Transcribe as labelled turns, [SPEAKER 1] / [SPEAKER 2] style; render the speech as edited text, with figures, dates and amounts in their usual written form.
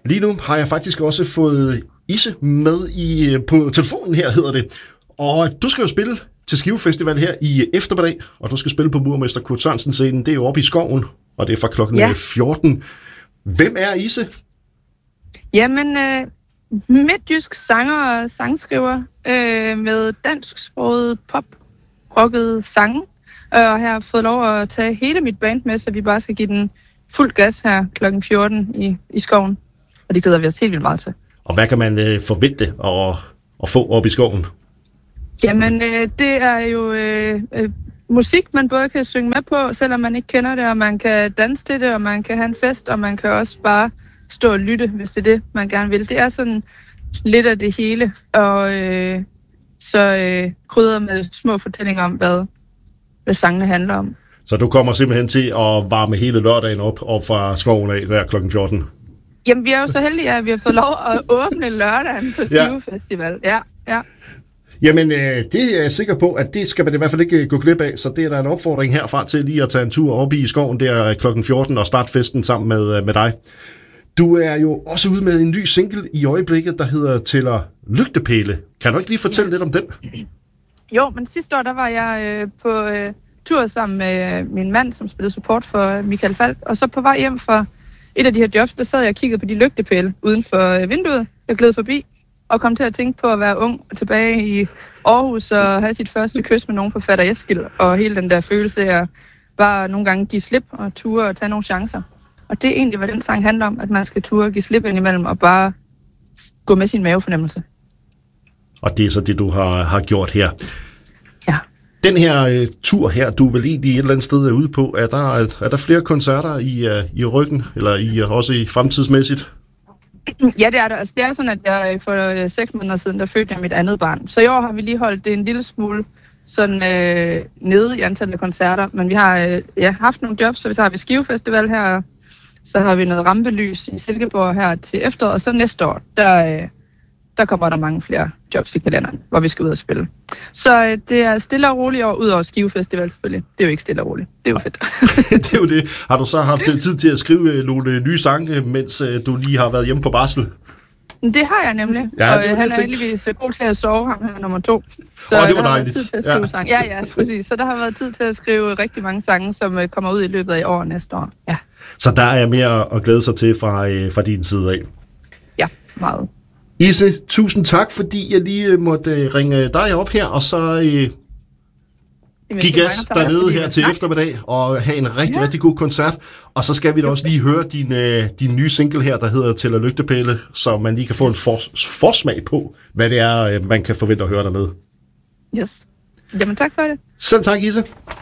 [SPEAKER 1] Lige nu har jeg faktisk også fået Isse med på telefonen her, hedder det. Og du skal jo spille til Skive Festival her i eftermiddag, og du skal spille på Murmester Kurt Sørensen-scenen. Det er jo oppe i skoven, og det er fra klokken 14. Hvem er Isse?
[SPEAKER 2] Jamen, midtjysk sanger og sangskriver med dansksproget pop-rocket sange. Og jeg har fået lov at tage hele mit band med, så vi bare skal give den fuld gas her klokken 14 i skoven. Og det glæder vi os helt vildt meget til.
[SPEAKER 1] Og hvad kan man forvente at få op i skoven?
[SPEAKER 2] Jamen, det er jo musik, man både kan synge med på, selvom man ikke kender det, og man kan danse til det, og man kan have en fest, og man kan også bare stå og lytte, hvis det er det, man gerne vil. Det er sådan lidt af det hele, og så krydder med små fortællinger om, hvad sangene handler om. Så
[SPEAKER 1] du kommer simpelthen til at varme hele lørdagen op fra skoven af hver klokken 14?
[SPEAKER 2] Jamen, vi er jo så heldige, at vi har fået lov at åbne lørdagen på Skive Festival. Ja.
[SPEAKER 1] Jamen, det er jeg sikker på, at det skal man i hvert fald ikke gå glip af, så det er der en opfordring herfra til lige at tage en tur op i skoven der klokken 14 og starte festen sammen med dig. Du er jo også ude med en ny single i øjeblikket, der hedder Tæller Lygtepæle. Kan du ikke lige fortælle lidt om den?
[SPEAKER 2] Jo, men sidste år, der var jeg på tur sammen med min mand, som spillede support for Michael Falk, og så på vej hjem fra et af de her jobs, der sad jeg og kiggede på de lygtepæle uden for vinduet. Jeg gled forbi og kom til at tænke på at være ung og tilbage i Aarhus og have sit første kys med nogen på Fatter Eskil, og hele den der følelse af at bare nogle gange give slip og ture og tage nogle chancer. Og det er egentlig, hvad den sang handler om, at man skal ture og give slip indimellem og bare gå med sin mavefornemmelse. Og det er så det, du har gjort her. Ja. Den her tur her, du er vel egentlig et eller andet sted ude på, er der flere koncerter i ryggen, eller også i fremtidsmæssigt? Ja, det er der. Altså, det er sådan, at jeg for 6 måneder siden, der fødte jeg mit andet barn. Så i år har vi lige holdt det en lille smule sådan nede i antallet af koncerter. Men vi har haft nogle jobs, så har vi Skive Festival her, så har vi noget rampelys i Silkeborg her til efteråret, og så næste år, der kommer der mange flere jobs i kalenderen, hvor vi skal ud og spille. Så det er stille og roligt, og ud over Skive Festival selvfølgelig. Det er jo ikke stille og roligt. Det er jo fedt.
[SPEAKER 1] Det er jo det. Har du så haft tid til at skrive nogle nye sange, mens du lige har været hjemme på barsel?
[SPEAKER 2] Det har jeg nemlig, ja, og han er heldigvis god til at sove, ham her nummer 2. Så
[SPEAKER 1] det var
[SPEAKER 2] der har været tid til at skrive sange. Ja, præcis. Så der har været tid til at skrive rigtig mange sange, som kommer ud i løbet af år og næste år. Ja.
[SPEAKER 1] Så der er mere at glæde sig til fra din side af?
[SPEAKER 2] Ja, meget.
[SPEAKER 1] Isse, tusind tak, fordi jeg lige måtte ringe dig op her, og så give gas dernede her til eftermiddag, og have en rigtig god koncert. Og så skal vi da også lige høre din nye single her, der hedder Tæller Lygtepæle, så man lige kan få en forsmag på, hvad det er, man kan forvente at høre dernede.
[SPEAKER 2] Yes. Jamen tak for det.
[SPEAKER 1] Selv tak, Isse.